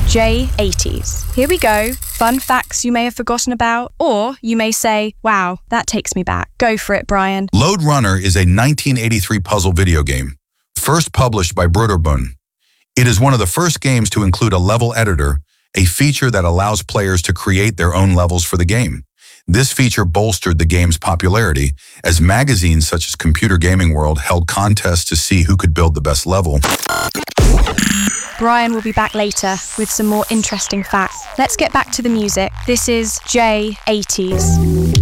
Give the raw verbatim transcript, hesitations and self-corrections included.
J eighties. Here we go. Fun facts you may have forgotten about, or you may say, wow, that takes me back. Go for it, Brian. Lode Runner is a nineteen eighty-three puzzle video game, first published by Broderbund. It is one of the first games to include a level editor, a feature that allows players to create their own levels for the game. This feature bolstered the game's popularity, as magazines such as Computer Gaming World held contests to see who could build the best level. Brian will be back later with some more interesting facts. Let's get back to the music. This is J eighties.